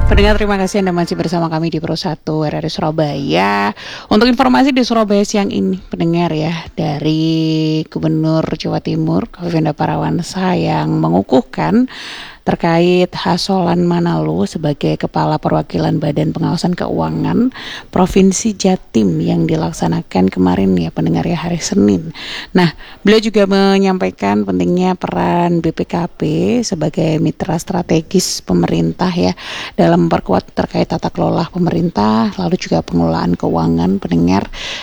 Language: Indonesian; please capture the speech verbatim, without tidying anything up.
Pendengar, terima kasih Anda masih bersama kami di Pro satu R R I Surabaya. Untuk informasi di Surabaya siang ini, pendengar ya, dari Gubernur Jawa Timur, Kofifa Parawansa yang mengukuhkan terkait Hasolan Manalu sebagai Kepala Perwakilan Badan Pengawasan Keuangan Provinsi Jatim yang dilaksanakan kemarin ya pendengar ya, hari Senin. Nah, beliau juga menyampaikan pentingnya peran B P K P sebagai mitra strategis pemerintah ya dalam memperkuat terkait tata kelola pemerintah, lalu juga pengelolaan keuangan pendengar,